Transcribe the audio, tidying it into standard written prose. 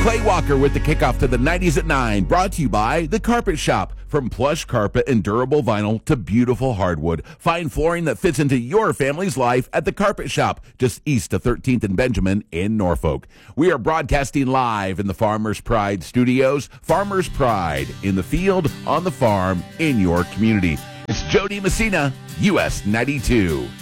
Clay Walker with the kickoff to the 90s at 9, brought to you by The Carpet Shop. From plush carpet and durable vinyl to beautiful hardwood, find flooring that fits into your family's life at The Carpet Shop, just east of 13th and Benjamin in Norfolk. We are broadcasting live in the Farmers Pride studios. Farmers Pride, in the field, on the farm, in your community. It's Jody Messina, US 92.